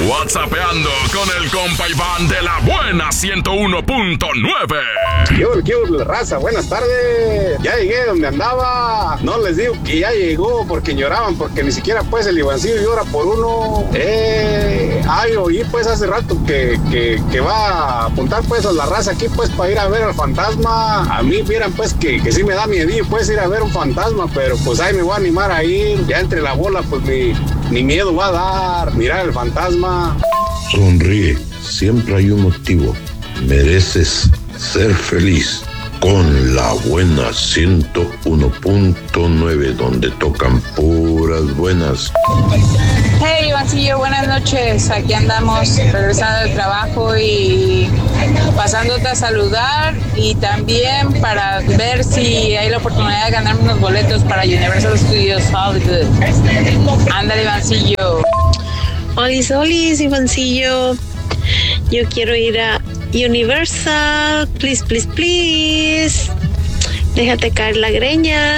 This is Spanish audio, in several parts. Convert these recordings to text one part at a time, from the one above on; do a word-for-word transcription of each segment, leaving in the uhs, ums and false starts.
WhatsAppeando con el compa Iván de la buena ciento uno punto nueve. Yo, yo, raza, buenas tardes. Ya llegué donde andaba. No les digo que ya llegó porque lloraban, porque ni siquiera pues el Ivancillo llora por uno. Eh, ay, oí pues hace rato que, que, que va a apuntar pues a la raza aquí pues para ir a ver al fantasma. A mí vieran pues que, que sí me da miedo pues ir a ver un fantasma, pero pues ahí me voy a animar a ir. Ya entre la bola pues ni, ni miedo va a dar mirar el fantasma. Sonríe, siempre hay un motivo. Mereces ser feliz con la buena ciento uno punto nueve, donde tocan puras buenas. Hey, Ivancillo, buenas noches. Aquí andamos regresando del trabajo y pasándote a saludar y también para ver si hay la oportunidad de ganarme unos boletos para Universal Studios Hollywood. Ándale, Ivancillo. Olis, olis, Ivancillo. Yo quiero ir a Universal, please, please, please. Déjate caer la greña.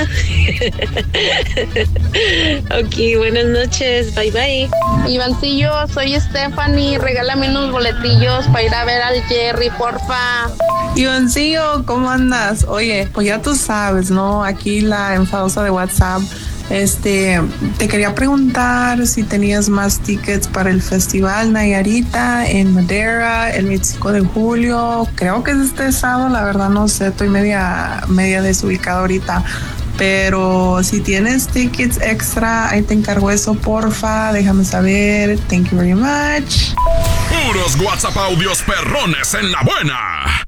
Ok, buenas noches, bye bye. Ivancillo, soy Stephanie, regálame unos boletillos para ir a ver al Jerry, porfa. Ivancillo, ¿cómo andas? Oye, pues ya tú sabes, ¿no? Aquí la enfadosa de WhatsApp. Este, te quería preguntar si tenías más tickets para el Festival Nayarita en Madera el veinticinco de julio. Creo que es este sábado, la verdad no sé, estoy media, media desubicada ahorita. Pero si tienes tickets extra, ahí te encargo eso, porfa, déjame saber. Thank you very much. Puros WhatsApp audios perrones en la buena.